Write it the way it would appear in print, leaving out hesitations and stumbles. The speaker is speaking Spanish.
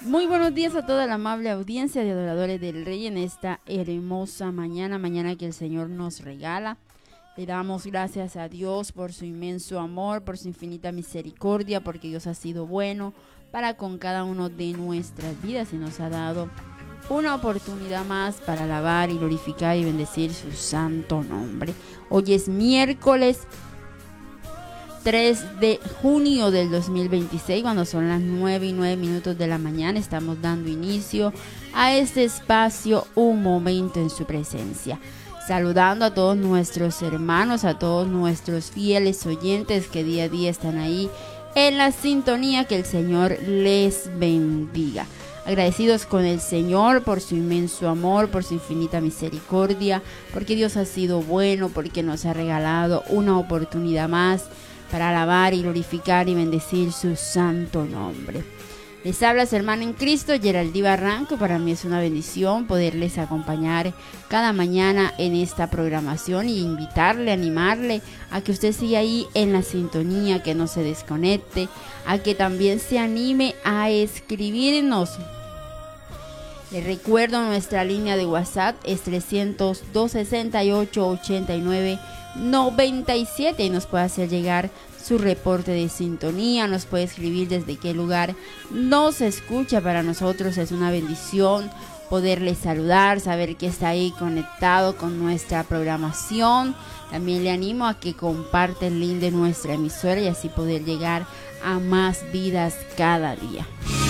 Muy buenos días a toda la amable audiencia de adoradores del Rey en esta hermosa mañana que el Señor nos regala. Le damos gracias a Dios por su inmenso amor, por su infinita misericordia, porque Dios ha sido bueno para con cada uno de nuestras vidas y nos ha dado una oportunidad más para alabar y glorificar y bendecir su santo nombre. Hoy es miércoles 3 de junio del 2026, cuando son las 9:09 de la mañana. Estamos dando inicio a este espacio, un momento en su presencia. Saludando a todos nuestros hermanos, a todos nuestros fieles oyentes que día a día están ahí en la sintonía. Que el Señor les bendiga. Agradecidos con el Señor por su inmenso amor, por su infinita misericordia, porque Dios ha sido bueno, porque nos ha regalado una oportunidad más para alabar y glorificar y bendecir su santo nombre. Les habla su hermana en Cristo, Geraldine Barranco. Para mí es una bendición poderles acompañar cada mañana en esta programación y invitarle, animarle a que usted siga ahí en la sintonía, que no se desconecte, a que también se anime a escribirnos. Les recuerdo, nuestra línea de WhatsApp es 300-268-89-97 y nos puede hacer llegar su reporte de sintonía, nos puede escribir desde qué lugar nos escucha. Para nosotros es una bendición poderle saludar, saber que está ahí conectado con nuestra programación. También le animo a que comparte el link de nuestra emisora y así poder llegar a más vidas cada día.